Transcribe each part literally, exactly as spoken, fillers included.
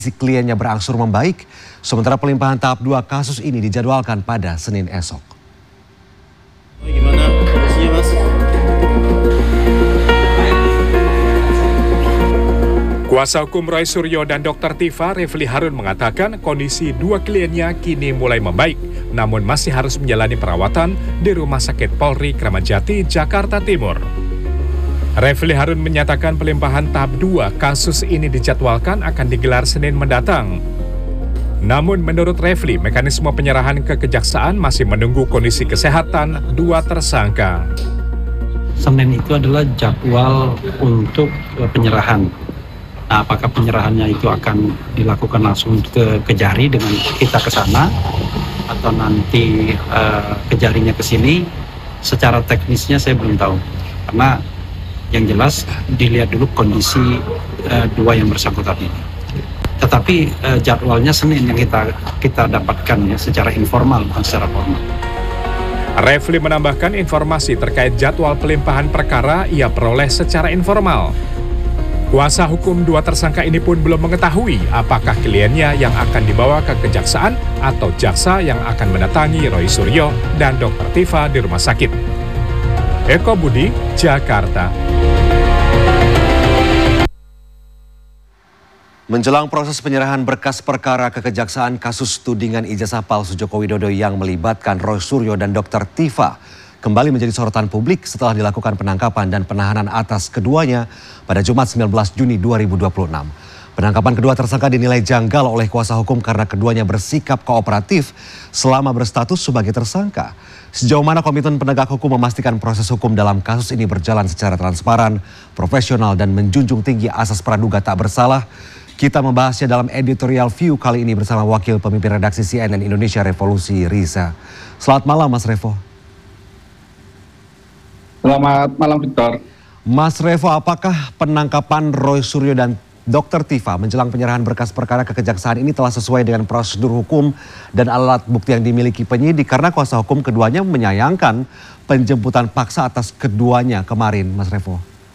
Si kliennya berangsur membaik, sementara pelimpahan tahap dua kasus ini dijadwalkan pada Senin esok. Gimana kondisinya, Mas? Kuasa hukum Roy Suryo dan dokter Tifa, Refli Harun, mengatakan kondisi dua kliennya kini mulai membaik, namun masih harus menjalani perawatan di Rumah Sakit Polri Kramat Jati, Jakarta Timur. Refli Harun menyatakan pelimpahan tahap dua kasus ini dijadwalkan akan digelar Senin mendatang. Namun menurut Refli, mekanisme penyerahan ke kejaksaan masih menunggu kondisi kesehatan dua tersangka. Senin itu adalah jadwal untuk penyerahan. Nah, apakah penyerahannya itu akan dilakukan langsung ke Kejari dengan kita ke sana, atau nanti uh, Kejarinya ke sini? Secara teknisnya saya belum tahu, karena yang jelas dilihat dulu kondisi uh, dua yang bersangkutan ini. Tetapi uh, jadwalnya Senin yang kita kita dapatkan ya secara informal, bukan secara formal. Refli menambahkan informasi terkait jadwal pelimpahan perkara ia peroleh secara informal. Kuasa hukum dua tersangka ini pun belum mengetahui apakah kliennya yang akan dibawa ke kejaksaan atau jaksa yang akan mendatangi Roy Suryo dan dokter Tifa di rumah sakit. Eko Budi, Jakarta. Menjelang proses penyerahan berkas perkara ke kejaksaan kasus tudingan ijazah palsu Joko Widodo yang melibatkan Roy Suryo dan dokter Tifa kembali menjadi sorotan publik setelah dilakukan penangkapan dan penahanan atas keduanya pada Jumat sembilan belas Juni dua ribu dua puluh enam. Penangkapan kedua tersangka dinilai janggal oleh kuasa hukum karena keduanya bersikap kooperatif selama berstatus sebagai tersangka. Sejauh mana komitmen penegak hukum memastikan proses hukum dalam kasus ini berjalan secara transparan, profesional, dan menjunjung tinggi asas praduga tak bersalah? Kita membahasnya dalam editorial view kali ini bersama wakil pemimpin redaksi C N N Indonesia Revolusi Riza. Selamat malam Mas Revo. Selamat malam Victor. Mas Revo, apakah penangkapan Roy Suryo dan dokter Tifa menjelang penyerahan berkas perkara ke kejaksaan ini telah sesuai dengan prosedur hukum dan alat bukti yang dimiliki penyidik? Karena kuasa hukum keduanya menyayangkan penjemputan paksa atas keduanya kemarin, Mas Revo.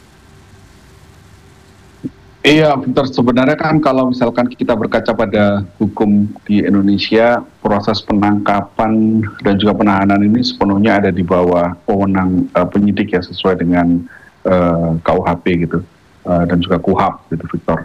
Iya, Victor, sebenarnya kan kalau misalkan kita berkaca pada hukum di Indonesia, proses penangkapan dan juga penahanan ini sepenuhnya ada di bawah wewenang uh, penyidik ya, sesuai dengan uh, K U H P gitu, uh, dan juga K U H A P gitu, Victor.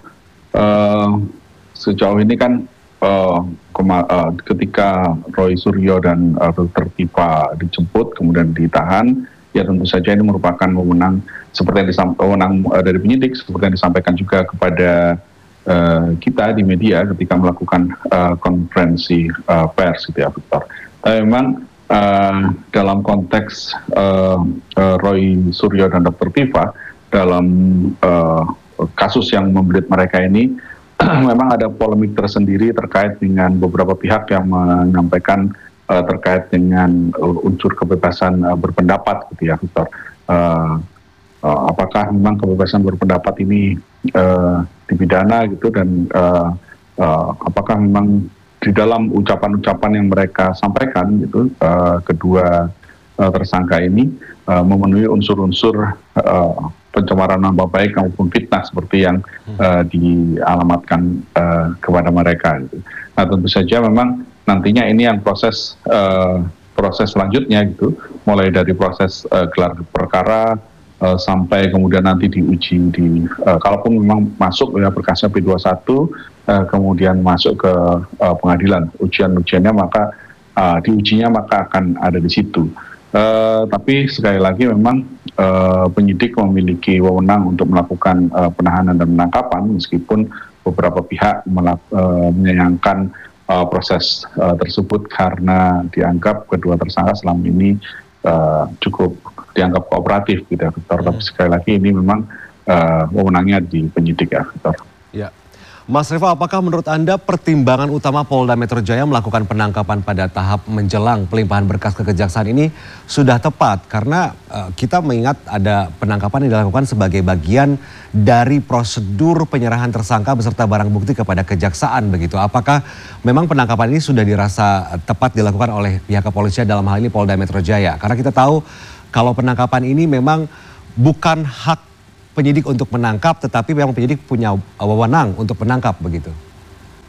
Uh, sejauh ini kan uh, kema- uh, ketika Roy Suryo dan uh, dokter Tifa dijemput kemudian ditahan, ya tentu saja ini merupakan wewenang seperti yang disampaikan wewenang uh, dari penyidik, seperti yang disampaikan juga kepada uh, kita di media ketika melakukan uh, konferensi uh, pers gitu ya, Victor. Tapi memang uh, dalam konteks uh, uh, Roy Suryo dan dokter Tifa dalam uh, kasus yang membelit mereka ini memang ada polemik tersendiri terkait dengan beberapa pihak yang menyampaikan uh, terkait dengan uh, unsur kebebasan uh, berpendapat gitu ya, Victor. Uh, Uh, apakah memang kebebasan berpendapat ini uh, dipidana gitu, dan uh, uh, apakah memang di dalam ucapan-ucapan yang mereka sampaikan gitu uh, kedua uh, tersangka ini uh, memenuhi unsur-unsur uh, pencemaran nama baik maupun fitnah seperti yang uh, dialamatkan uh, kepada mereka gitu. Nah, tentu saja memang nantinya ini yang proses uh, proses selanjutnya gitu, mulai dari proses uh, gelar perkara Uh, sampai kemudian nanti diuji di uh, kalaupun memang masuk ya berkasnya P dua puluh satu, uh, kemudian masuk ke uh, pengadilan, ujian-ujiannya maka uh, diujinya maka akan ada di situ. Uh, tapi sekali lagi memang uh, penyidik memiliki wewenang untuk melakukan uh, penahanan dan penangkapan meskipun beberapa pihak melak, uh, menyayangkan uh, proses uh, tersebut karena dianggap kedua tersangka selama ini uh, cukup dianggap kooperatif gitu ya, Victor. Hmm. Tapi sekali lagi ini memang uh, wewenangnya di penyidik ya, Victor. Ya. Mas Revo, apakah menurut Anda pertimbangan utama Polda Metro Jaya melakukan penangkapan pada tahap menjelang pelimpahan berkas ke kejaksaan ini sudah tepat? Karena uh, kita mengingat ada penangkapan yang dilakukan sebagai bagian dari prosedur penyerahan tersangka beserta barang bukti kepada kejaksaan begitu. Apakah memang penangkapan ini sudah dirasa tepat dilakukan oleh pihak kepolisian dalam hal ini Polda Metro Jaya? Karena kita tahu kalau penangkapan ini memang bukan hak penyidik untuk menangkap, tetapi memang penyidik punya wewenang untuk menangkap begitu.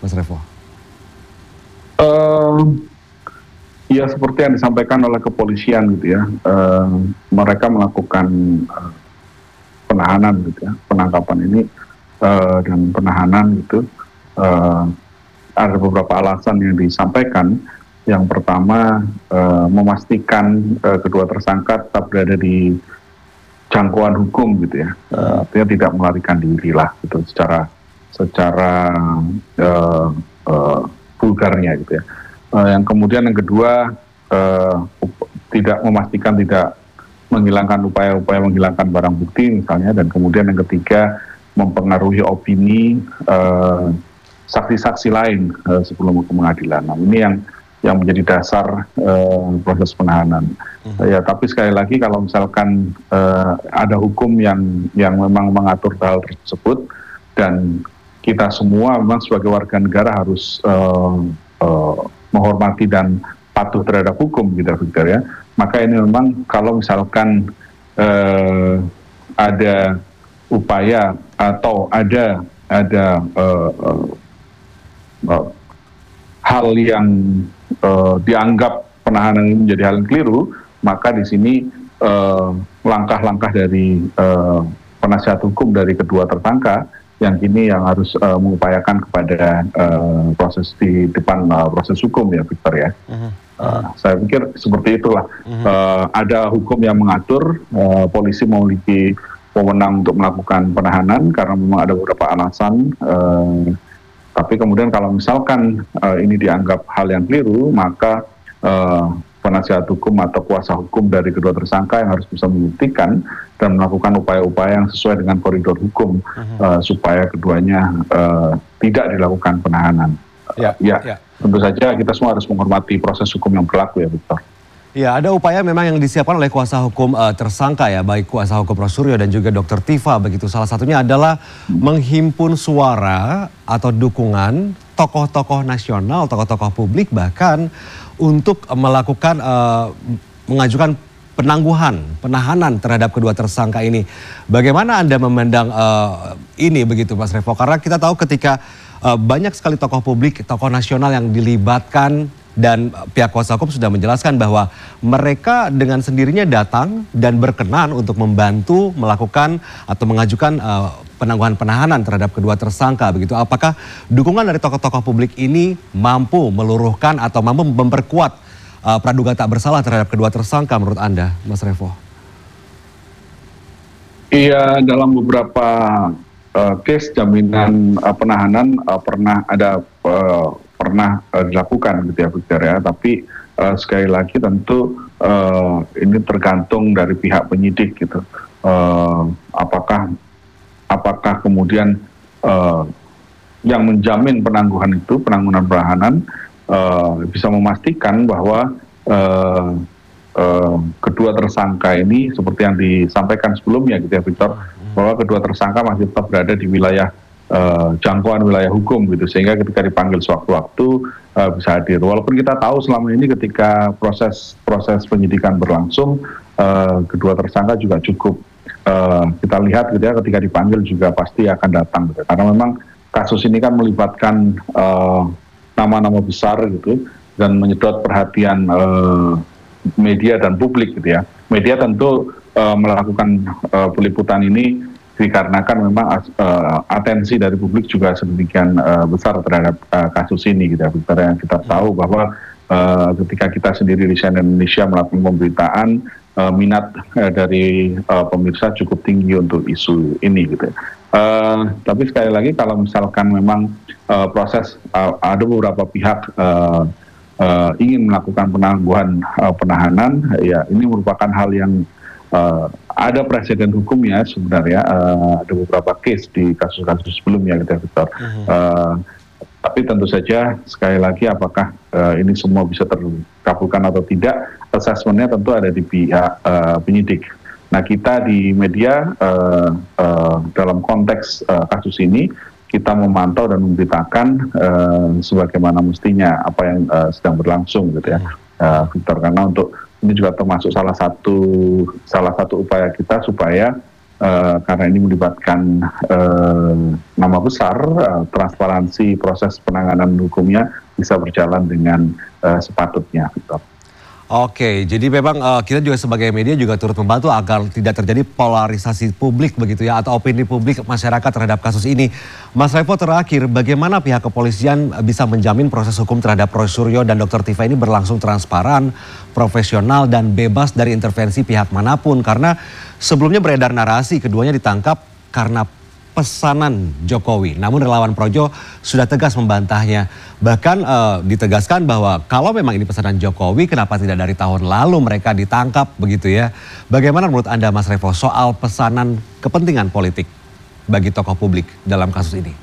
Mas Revo? Uh, ya seperti yang disampaikan oleh kepolisian gitu ya, uh, mereka melakukan uh, penahanan gitu ya, penangkapan ini uh, dan penahanan gitu. Uh, ada beberapa alasan yang disampaikan. Yang pertama, uh, memastikan uh, kedua tersangka tetap berada di jangkauan hukum gitu ya, uh, artinya tidak melarikan diri lah gitu secara secara uh, uh, vulgarnya gitu ya. Uh, yang kemudian yang kedua, uh, tidak memastikan tidak menghilangkan upaya-upaya menghilangkan barang bukti misalnya, dan kemudian yang ketiga mempengaruhi opini uh, saksi-saksi lain uh, sebelum ke pengadilan. Nah, ini yang yang menjadi dasar uh, proses penahanan. Hmm. Ya, tapi sekali lagi kalau misalkan uh, ada hukum yang yang memang mengatur hal tersebut dan kita semua memang sebagai warga negara harus uh, uh, menghormati dan patuh terhadap hukum gitu, Victor ya. Maka ini memang kalau misalkan uh, ada upaya atau ada ada uh, uh, uh, hal yang Uh, dianggap penahanan ini menjadi hal yang keliru, maka di sini uh, langkah-langkah dari uh, penasihat hukum dari kedua tersangka yang kini yang harus uh, mengupayakan kepada uh, proses di depan uh, proses hukum ya, Victor ya. Uh-huh. Uh, saya pikir seperti itulah. Uh-huh. Uh, ada hukum yang mengatur, uh, polisi memiliki wewenang untuk melakukan penahanan karena memang ada beberapa alasan. Uh, Tapi kemudian kalau misalkan uh, ini dianggap hal yang keliru, maka uh, penasihat hukum atau kuasa hukum dari kedua tersangka yang harus bisa membuktikan dan melakukan upaya-upaya yang sesuai dengan koridor hukum uh-huh. uh, supaya keduanya uh, tidak dilakukan penahanan. Ya, uh, ya, ya, tentu saja kita semua harus menghormati proses hukum yang berlaku ya, Victor. Ya, ada upaya memang yang disiapkan oleh kuasa hukum uh, tersangka ya, baik kuasa hukum Roysuryo dan juga dokter Tifa begitu. Salah satunya adalah menghimpun suara atau dukungan tokoh-tokoh nasional, tokoh-tokoh publik bahkan untuk melakukan uh, mengajukan penangguhan, penahanan terhadap kedua tersangka ini. Bagaimana Anda memandang uh, ini begitu Mas Revo? Karena kita tahu ketika uh, banyak sekali tokoh publik, tokoh nasional yang dilibatkan, dan pihak kuasa hukum sudah menjelaskan bahwa mereka dengan sendirinya datang dan berkenan untuk membantu melakukan atau mengajukan uh, penangguhan penahanan terhadap kedua tersangka begitu. Apakah dukungan dari tokoh-tokoh publik ini mampu meluruhkan atau mampu memperkuat uh, praduga tak bersalah terhadap kedua tersangka menurut Anda, Mas Revo? Iya, dalam beberapa uh, case jaminan uh, penahanan uh, pernah ada uh, pernah uh, dilakukan gitu ya, Victor ya. Tapi uh, sekali lagi tentu uh, ini tergantung dari pihak penyidik gitu. Uh, apakah apakah kemudian uh, yang menjamin penangguhan itu, penangguhan penahanan uh, bisa memastikan bahwa uh, uh, kedua tersangka ini seperti yang disampaikan sebelumnya gitu ya, Victor, bahwa kedua tersangka masih tetap berada di wilayah Uh, jangkauan wilayah hukum gitu, sehingga ketika dipanggil sewaktu-waktu uh, bisa hadir. Walaupun kita tahu selama ini ketika proses proses penyidikan berlangsung, uh, kedua tersangka juga cukup uh, kita lihat gitu ya, ketika dipanggil juga pasti akan datang gitu. Karena memang kasus ini kan melibatkan uh, nama-nama besar gitu dan menyedot perhatian uh, media dan publik gitu ya. Media tentu uh, melakukan uh, peliputan ini dikarenakan memang uh, atensi dari publik juga sedemikian uh, besar terhadap uh, kasus ini gitu ya, Victor. Yang kita tahu bahwa uh, ketika kita sendiri di C N N Indonesia melakukan pemberitaan, uh, minat uh, dari uh, pemirsa cukup tinggi untuk isu ini gitu ya. Uh, tapi sekali lagi kalau misalkan memang uh, proses uh, ada beberapa pihak uh, uh, ingin melakukan penangguhan uh, penahanan, ya ini merupakan hal yang Uh, ada presiden hukumnya sebenarnya, uh, ada beberapa case di kasus-kasus sebelumnya gitu, Victor. Uh-huh. Uh, tapi tentu saja sekali lagi apakah uh, ini semua bisa terkabulkan atau tidak, assessmentnya tentu ada di pihak uh, penyidik. Nah, kita di media uh, uh, dalam konteks uh, kasus ini kita memantau dan memberitakan uh, sebagaimana mestinya apa yang uh, sedang berlangsung gitu ya, uh, Victor. Karena untuk ini juga termasuk salah satu salah satu upaya kita supaya uh, karena ini melibatkan uh, nama besar, uh, transparansi proses penanganan hukumnya bisa berjalan dengan uh, sepatutnya. Victor. Oke, jadi memang uh, kita juga sebagai media juga turut membantu agar tidak terjadi polarisasi publik begitu ya, atau opini publik masyarakat terhadap kasus ini. Mas Revo, terakhir, bagaimana pihak kepolisian bisa menjamin proses hukum terhadap Roy Suryo dan dokter Tifa ini berlangsung transparan, profesional, dan bebas dari intervensi pihak manapun? Karena sebelumnya beredar narasi keduanya ditangkap karena pesanan Jokowi. Namun relawan Projo sudah tegas membantahnya. Bahkan uh, ditegaskan bahwa kalau memang ini pesanan Jokowi, kenapa tidak dari tahun lalu mereka ditangkap begitu ya. Bagaimana menurut Anda Mas Revo soal pesanan kepentingan politik bagi tokoh publik dalam kasus ini?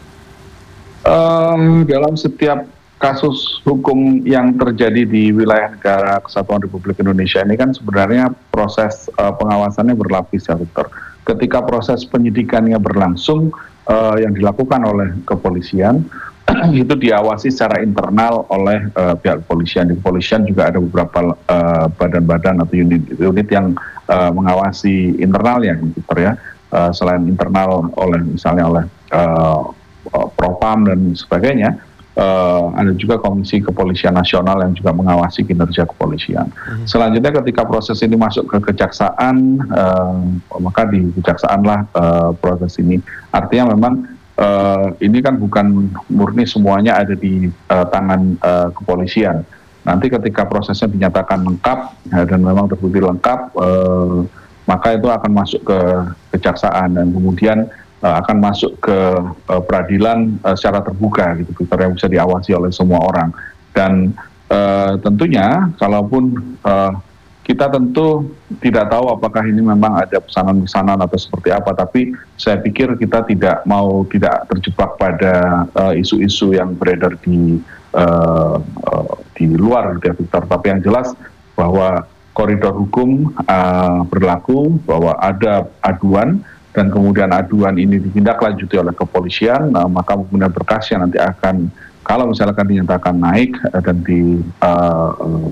Uh, dalam setiap kasus hukum yang terjadi di wilayah negara Kesatuan Republik Indonesia ini kan sebenarnya proses uh, pengawasannya berlapis ya Victor. Ketika proses penyidikannya berlangsung, uh, yang dilakukan oleh kepolisian, itu diawasi secara internal oleh uh, pihak kepolisian. Di kepolisian juga ada beberapa uh, badan-badan atau unit-unit yang uh, mengawasi internalnya, gitu ya. Uh, selain internal oleh misalnya oleh uh, Propam dan sebagainya, uh, ada juga Komisi Kepolisian Nasional yang juga mengawasi kinerja kepolisian. Hmm. Selanjutnya ketika proses ini masuk ke kejaksaan, uh, maka di kejaksaanlah uh, proses ini. Artinya memang uh, ini kan bukan murni semuanya ada di uh, tangan uh, kepolisian. Nanti ketika prosesnya dinyatakan lengkap ya, dan memang terbukti lengkap, uh, maka itu akan masuk ke kejaksaan dan kemudian Uh, akan masuk ke uh, peradilan uh, secara terbuka gitu, Victor, yang bisa diawasi oleh semua orang. Dan uh, tentunya kalaupun uh, kita tentu tidak tahu apakah ini memang ada pesanan-pesanan atau seperti apa, tapi saya pikir kita tidak mau tidak terjebak pada uh, isu-isu yang beredar di uh, uh, di luar gitu ya, Victor. Tapi yang jelas bahwa koridor hukum uh, berlaku, bahwa ada aduan, dan kemudian aduan ini ditindaklanjuti oleh kepolisian, nah, maka kemudian berkasnya nanti akan, kalau misalkan dinyatakan naik uh, dan di, uh, uh,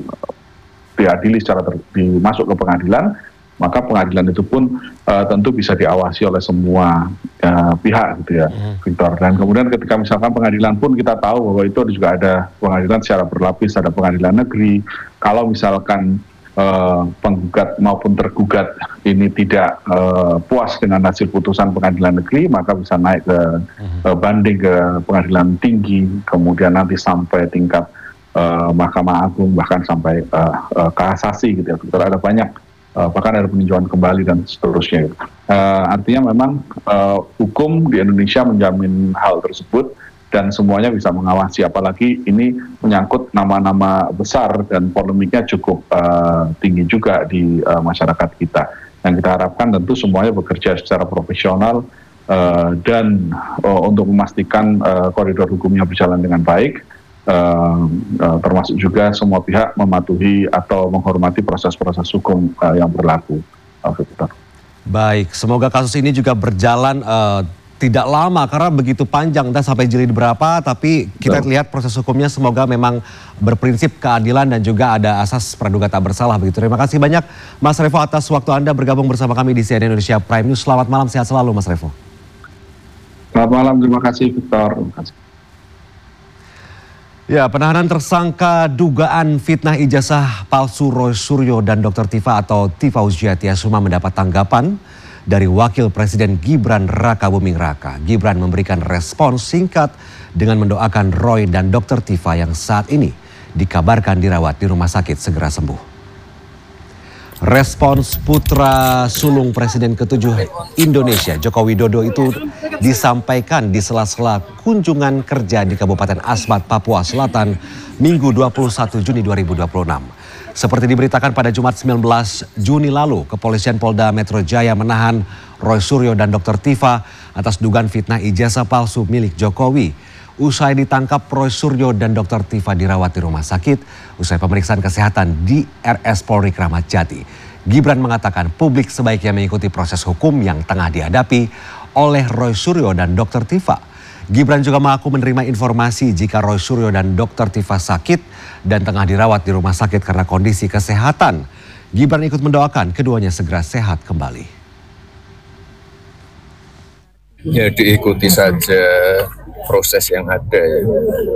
diadili secara ter, dimasuk ke pengadilan, maka pengadilan itu pun uh, tentu bisa diawasi oleh semua uh, pihak gitu ya, hmm. Victor. Dan kemudian ketika misalkan pengadilan pun kita tahu bahwa itu juga ada pengadilan secara berlapis, ada pengadilan negeri. Kalau misalkan Uh, penggugat maupun tergugat ini tidak uh, puas dengan hasil putusan pengadilan negeri, maka bisa naik ke uh, banding ke pengadilan tinggi, kemudian nanti sampai tingkat uh, Mahkamah Agung, bahkan sampai uh, uh, kasasi gitu ya. Ada banyak, uh, bahkan ada peninjauan kembali dan seterusnya. Uh, artinya memang uh, hukum di Indonesia menjamin hal tersebut dan semuanya bisa mengawasi, apalagi ini menyangkut nama-nama besar dan polemiknya cukup uh, tinggi juga di uh, masyarakat kita. Yang kita harapkan tentu semuanya bekerja secara profesional uh, dan uh, untuk memastikan uh, koridor hukumnya berjalan dengan baik, uh, uh, termasuk juga semua pihak mematuhi atau menghormati proses-proses hukum uh, yang berlaku. Uh, Baik, semoga kasus ini juga berjalan uh, tidak lama karena begitu panjang, entah sampai jilid berapa, tapi kita lihat proses hukumnya semoga memang berprinsip keadilan dan juga ada asas praduga tak bersalah begitu. Terima kasih banyak Mas Revo atas waktu Anda bergabung bersama kami di C N N Indonesia Prime News. Selamat malam, sehat selalu Mas Revo. Selamat malam, terima kasih Victor. Terima kasih. Ya, penahanan tersangka dugaan fitnah ijazah palsu Roy Suryo dan dokter Tifa atau Tifa Uzziatiasuma mendapat tanggapan dari Wakil Presiden Gibran Rakabuming Raka. Gibran memberikan respons singkat dengan mendoakan Roy dan dokter Tifa yang saat ini dikabarkan dirawat di rumah sakit segera sembuh. Respons putra sulung Presiden ketujuh Indonesia Joko Widodo itu disampaikan di sela-sela kunjungan kerja di Kabupaten Asmat, Papua Selatan, Minggu dua puluh satu Juni dua ribu dua puluh enam. Seperti diberitakan pada Jumat sembilan belas Juni lalu, Kepolisian Polda Metro Jaya menahan Roy Suryo dan dokter Tifa atas dugaan fitnah ijazah palsu milik Jokowi. Usai ditangkap, Roy Suryo dan dokter Tifa dirawat di rumah sakit usai pemeriksaan kesehatan di R S Polri Kramat Jati. Gibran mengatakan publik sebaiknya mengikuti proses hukum yang tengah dihadapi oleh Roy Suryo dan dokter Tifa. Gibran juga mengaku menerima informasi jika Roy Suryo dan dokter Tifa sakit dan tengah dirawat di rumah sakit karena kondisi kesehatan. Gibran ikut mendoakan keduanya segera sehat kembali. Ya diikuti saja proses yang ada ya.